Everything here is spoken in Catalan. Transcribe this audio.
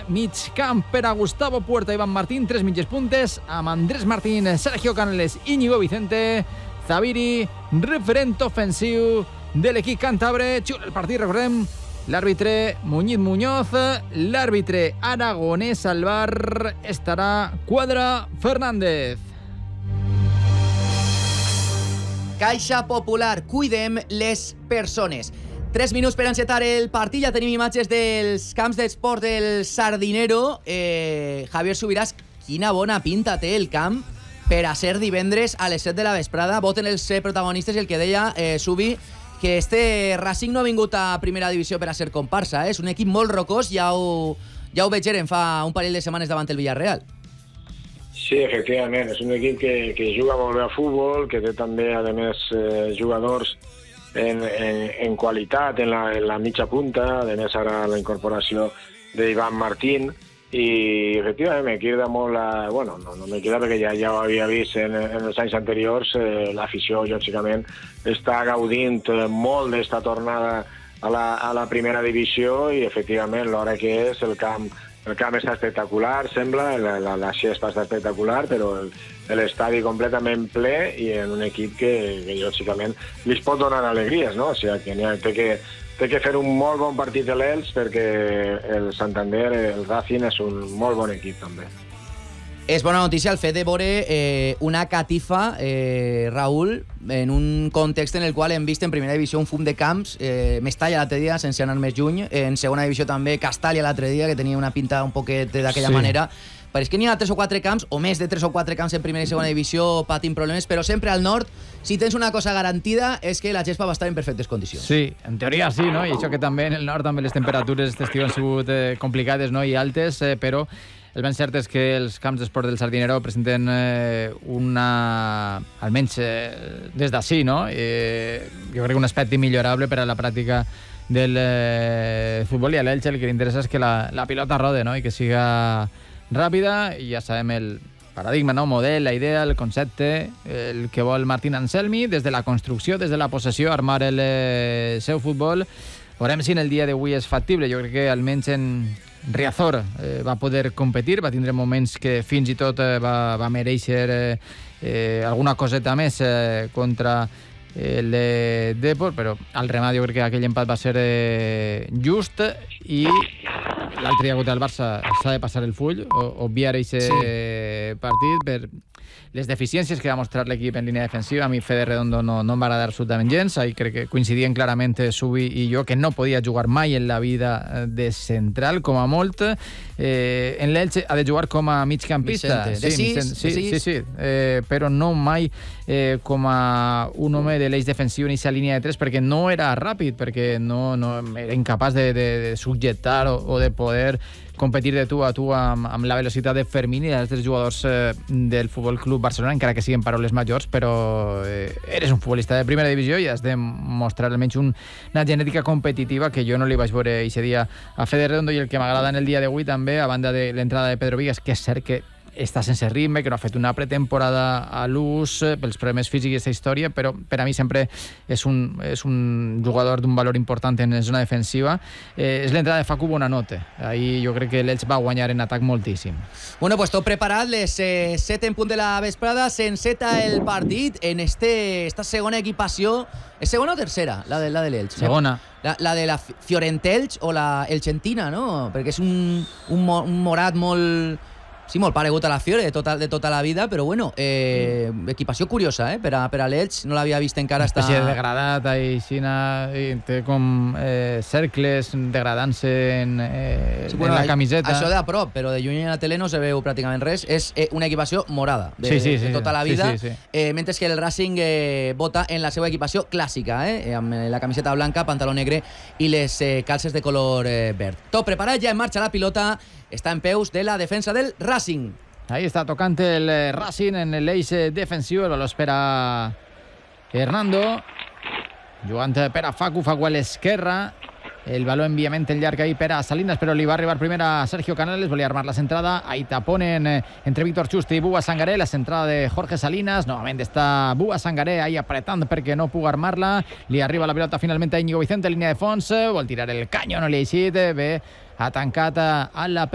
mig camp per a Gustavo Puerta, Iván Martín, 3 mitges puntes, amb Andrés Martín, Sergio Canales, Íñigo Vicente, Zaviri, referent ofensiu de l'equip càntabre. Xul el partit, recordem, l'àrbitre Muñiz Muñoz, l'àrbitre aragonès al bar estarà Quadra Fernández. Caixa Popular, cuidem les persones. 3 minuts per encetar el partit, ja tenim imatges dels camps d'esport del Sardinero. Javier Subiràs, quina bona pinta té el camp per a ser divendres a les 7 de la vesprada. Voten els protagonistes i el que deia Subi, que este Racing no ha vingut a primera divisió per a ser comparsa, és un equip molt rocós, ja ho vegeren fa un parell de setmanes davant el Villarreal. Sí, efectivament, és un equip que juga molt bé a futbol, que té també, a més, jugadors en qualitat en la mitja punta, a més ara la incorporació d'Iván Martín, i efectivament me queda molt no me queda perquè ja ho havia vist en els anys anteriors. L'afició lògicament està gaudint molt d'esta tornada a la primera divisió i efectivament l'hora que és el camp està espectacular, sembla, la xesta està espectacular, però l'estadi completament ple i en un equip que lògicament li pot donar alegries, no? O sigui, que té que fer un molt bon partit de l'Elx perquè el Santander, el Racing, és un molt bon equip també. És bona notícia el fet de veure una catifa, Raül, en un context en el qual hem vist en primera divisió un fum de camps, Mestalla l'altre dia, sense anar més lluny, en segona divisió també Castalla l'altre dia, que tenia una pinta un poquet d'aquella manera. Pareix que n'hi ha 3 o 4 camps, o més de 3 o 4 camps en primera i segona divisió patint problemes, però sempre al nord, si tens una cosa garantida, és que la gespa va estar en perfectes condicions. Sí, en teoria sí, no? I això que també en el nord també les temperatures aquest estiu han sigut complicades, no? I altes, però el ben cert és que els camps d'esport del Sardinero presenten almenys des d'ací, no? Jo crec que un aspecte millorable per a la pràctica del futbol, i a l'Elx el que li interessa és que la pilota rode, no? I que siga ràpida, i ja sabem el paradigma, no? Model, la idea, el concepte, el que vol Martín Anselmi, des de la construcció, des de la possessió, armar el seu futbol. Veurem si en el dia d'avui és factible. Jo crec que almenys en Riazor va poder competir, va tindre moments que fins i tot va mereixer alguna coseta més contra el de Depor, però al remat jo crec que aquell empat va ser just, i l'altre dia contra el Barça s'ha de passar el full, obviar aquest partit per les deficiències que va mostrar l'equip en línia defensiva. A mi Fede Redondo no em va agradar absolutament gens. Ahí crec que coincidien clarament Subi i jo que no podia jugar mai en la vida de central, com a molt. En l'Elx ha de jugar com a migcampista. Sí, però no mai com a un home de l'eix defensiu en aquesta línia de 3, perquè no era ràpid, perquè no era incapaç de subjectar o de poder competir de tu a tu amb la velocitat de Fermín i dels jugadors del Futbol Club Barcelona, encara que siguin paraules majors, però eres un futbolista de primera divisió i has de mostrar almenys una genètica competitiva que jo no li vaig veure aquest dia a Fede Redondo. I el que m'agrada en el dia d'avui també, a banda de l'entrada de Pedro Vigas, que és cert que està sense ritme, que no ha fet una pretemporada a l'ús pels problemes físics d'aquesta història, però per a mi sempre és un jugador d'un valor important en la zona defensiva. És l'entrada de Facu Bonanote. Ahí jo crec que l'Elx va guanyar en atac moltíssim. Bueno, pues tot preparat, les 7 en punt de la vesprada, s'enceta el partit en esta segona equipació. És segona o tercera, la de l'Elx? Segona. La de la Fiorentelx o la Elxentina, no? Perquè és un morat molt... Sí, molt paregut a la Fiore de tota la vida, però bueno, equipació curiosa, per a l'Elx, no l'havia vist encara. Una espècie de degradat, i té com cercles degradant-se en la camiseta. Això de prop, però de lluny en la tele no se veu pràcticament res. És una equipació morada de tota la vida, mentre que el Racing vota en la seva equipació clàssica, amb la camiseta blanca, pantaló negre i les calces de color verd. Tot preparat, ja en marxa la pilota. Està en peus de la defensa del Racing. Ahí està tocant el Racing en l'eix defensiu. El baló espera Hernando. Jugant per a Facu a l'esquerra. El baló enviament en llarg ahí per a Salinas, però li va arribar primer a Sergio Canales. Volia armar la centrada. Ahí taponen entre Víctor Juste i Bua Sangaré. La centrada de Jorge Salinas. Novament està Bua Sangaré ahí apretant perquè no puga armar-la. Li arriba la pilota finalment a Íñigo Vicente, línia de fons. Vol tirar el canyo, no li ha eixit. Bé, ha tancat a la